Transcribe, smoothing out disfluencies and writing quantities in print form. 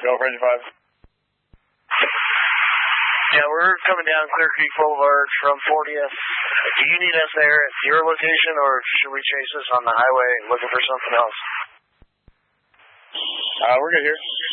Go for engine 5. Yeah, we're coming down Clear Creek Boulevard from 40th. Do you need us there at your location, or should we chase this on the highway looking for something else? We're good here.